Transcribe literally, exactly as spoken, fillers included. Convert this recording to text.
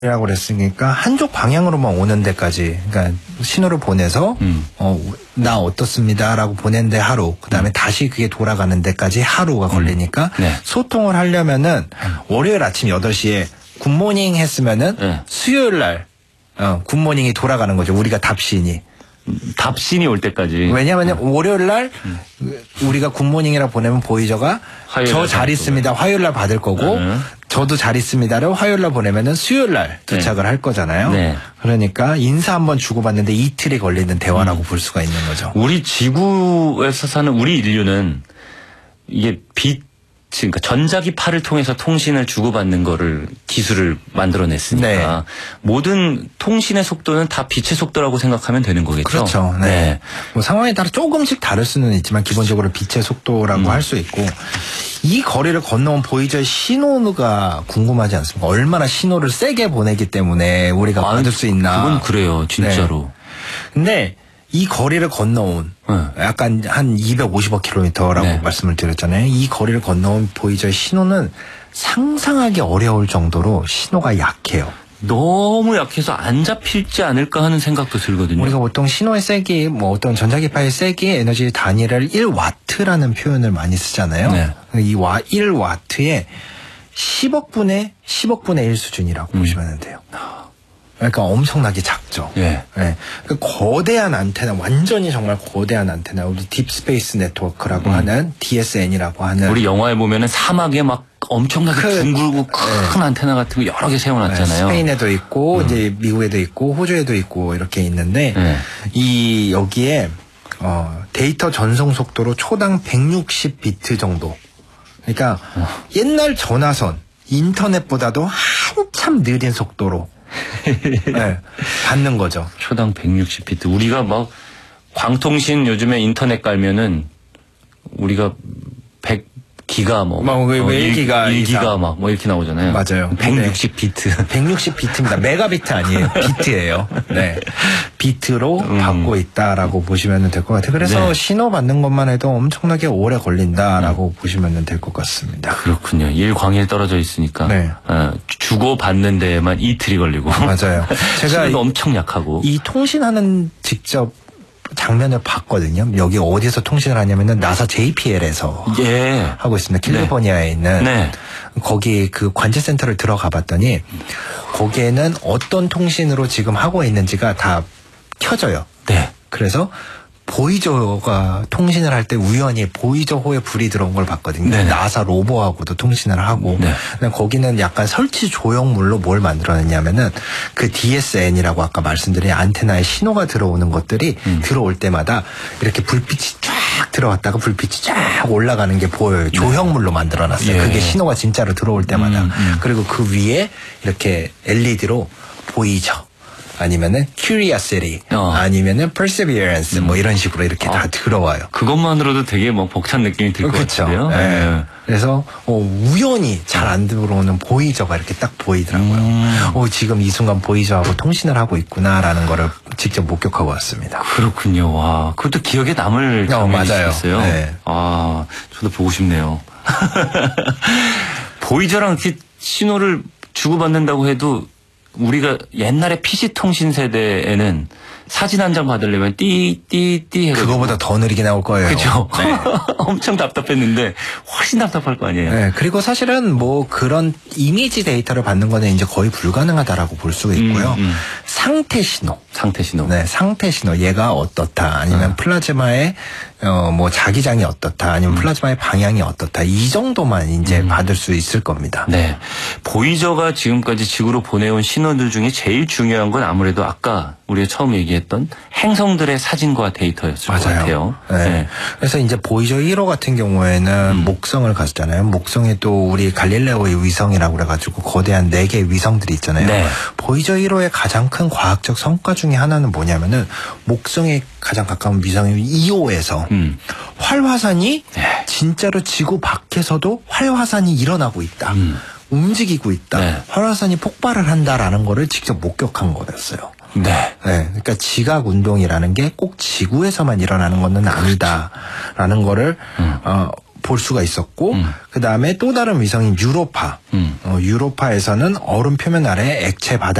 이라고 그랬으니까 한쪽 방향으로만 오는 데까지, 그러니까 신호를 보내서 음. 어, 나 어떻습니다라고 보낸데 하루, 그다음에 음. 다시 그게 돌아가는 데까지 하루가 걸리니까 음. 네. 소통을 하려면은 음. 월요일 아침 여덟 시에 굿모닝 했으면은 네. 수요일 날 어, 굿모닝이 돌아가는 거죠. 우리가 답신이. 답신이 올 때까지. 왜냐하면 음. 월요일 날 음. 우리가 굿모닝이라 보내면 보이저가 저 잘 있습니다. 화요일 날 받을 거고 음. 저도 잘 있습니다를 화요일 날 보내면은 수요일 날 도착을 네. 할 거잖아요. 네. 그러니까 인사 한번 주고받는데 이틀이 걸리는 대화라고 음. 볼 수가 있는 거죠. 우리 지구에서 사는 우리 인류는 이게 빛 그러니까 전자기파를 통해서 통신을 주고받는 거를 기술을 만들어냈으니까 네. 모든 통신의 속도는 다 빛의 속도라고 생각하면 되는 거겠죠. 그렇죠. 네. 네. 뭐 상황에 따라 조금씩 다를 수는 있지만 기본적으로 빛의 속도라고 음. 할 수 있고 이 거리를 건너온 보이저의 신호가 궁금하지 않습니까? 얼마나 신호를 세게 보내기 때문에 우리가 아니, 받을 수 있나. 그건 그래요. 진짜로. 네. 근데 이 거리를 건너온 네. 약간 한 이백오십억 킬로미터라고 네. 말씀을 드렸잖아요. 이 거리를 건너온 보이저의 신호는 상상하기 어려울 정도로 신호가 약해요. 너무 약해서 안 잡힐지 않을까 하는 생각도 들거든요. 우리가 보통 신호의 세기, 뭐 어떤 전자기파의 세기, 에너지 단위를 일 와트라는 표현을 많이 쓰잖아요. 네. 이 와, 일 와트에 십억 분의 십억 분의 일 수준이라고 음. 보시면 돼요. 그러니까 엄청나게 작죠. 예. 예. 그 거대한 안테나, 완전히 정말 거대한 안테나, 우리 딥스페이스 네트워크라고 음. 하는 디에스엔이라고 하는. 우리 영화에 보면은 사막에 막 엄청나게 큰, 둥글고 큰 예. 안테나 같은 거 여러 개 세워놨잖아요. 예. 스페인에도 있고, 음. 이제 미국에도 있고, 호주에도 있고, 이렇게 있는데, 예. 이, 여기에, 어, 데이터 전송 속도로 초당 백육십 비트 정도. 그러니까 어. 옛날 전화선, 인터넷보다도 한참 느린 속도로. 네, 받는 거죠. 초당 백육십 비트. 우리가 막 광통신 요즘에 인터넷 깔면은 우리가 백 기가 뭐, 뭐 어, 일 기가 일 기가 막 뭐 이렇게 나오잖아요. 맞아요. 백육십 비트. 백육십 비트입니다. 메가비트 아니에요. 비트예요. 네. 비트로 음. 받고 있다라고 보시면 될 것 같아요. 그래서 네. 신호 받는 것만 해도 엄청나게 오래 걸린다라고 음. 보시면 될 것 같습니다. 그렇군요. 일광일 떨어져 있으니까 네. 어, 주고 받는 데에만 이틀이 걸리고. 맞아요. 제가 신호도 엄청 약하고. 이 통신하는 직접 장면을 봤거든요. 여기 어디서 통신을 하냐면은 나사 제이피엘에서 예. 하고 있습니다. 캘리포니아에 네. 있는 네. 거기 그 관제센터를 들어가 봤더니 거기에는 어떤 통신으로 지금 하고 있는지가 다 켜져요. 네. 그래서 보이저가 통신을 할 때 우연히 보이저호에 불이 들어온 걸 봤거든요. 네네. 나사 로보하고도 통신을 하고 네. 거기는 약간 설치 조형물로 뭘 만들어냈냐면은 그 디에스엔이라고 아까 말씀드린 안테나에 신호가 들어오는 것들이 음. 들어올 때마다 이렇게 불빛이 쫙 들어왔다가 불빛이 쫙 올라가는 게 보여요. 조형물로 만들어놨어요. 예. 그게 신호가 진짜로 들어올 때마다. 음, 음. 그리고 그 위에 이렇게 엘이디로 보이저 아니면은 curiosity, 어. 아니면은 perseverance, 음. 뭐 이런 식으로 이렇게 아, 다 들어와요. 그것만으로도 되게 뭐 벅찬 느낌이 들 것 같은데요. 네. 네. 그래서 어, 우연히 잘 안 들어오는 보이저가 이렇게 딱 보이더라고요. 음. 어, 지금 이 순간 보이저하고 통신을 하고 있구나라는 거를 직접 목격하고 왔습니다. 그렇군요. 와, 그것도 기억에 남을 장면이시겠어요. 어, 네. 아, 저도 보고 싶네요. 보이저랑 이렇게 신호를 주고받는다고 해도 우리가 옛날에 피씨 통신 세대에는 사진 한 장 받으려면 띠띠띠 해가지고 그거보다 더 느리게 나올 거예요. 그렇죠. 네. 엄청 답답했는데 훨씬 답답할 거 아니에요. 네. 그리고 사실은 뭐 그런 이미지 데이터를 받는 거는 이제 거의 불가능하다라고 볼 수가 있고요. 음, 음. 상태 신호. 상태 신호. 네, 상태 신호. 얘가 어떻다. 아니면 음. 플라즈마의 어, 뭐 자기장이 어떻다. 아니면 음. 플라즈마의 방향이 어떻다. 이 정도만 이제 음. 받을 수 있을 겁니다. 네. 보이저가 지금까지 지구로 보내온 신호들 중에 제일 중요한 건 아무래도 아까 우리가 처음 얘기했던 행성들의 사진과 데이터였을 맞아요. 것 같아요. 네. 네. 그래서 이제 보이저 일 호 같은 경우에는 음. 목성을 갔잖아요. 목성에 또 우리 갈릴레오의 위성이라고 그래가지고 거대한 네 개의 위성들이 있잖아요. 네. 보이저 일 호의 가장 큰 과학적 성과 중에 하나는 뭐냐면은 목성에 가장 가까운 위성인 이 호에서 음. 활화산이 네. 진짜로 지구 밖에서도 활화산이 일어나고 있다. 음. 움직이고 있다. 네. 활화산이 폭발을 한다라는 거를 직접 목격한 거였어요. 네. 네. 그러니까 지각 운동이라는 게 꼭 지구에서만 일어나는 것은 아니다라는 거를 음. 어, 볼 수가 있었고 음. 그다음에 또 다른 위성인 유로파. 음. 어, 유로파에서는 얼음 표면 아래 액체 바닥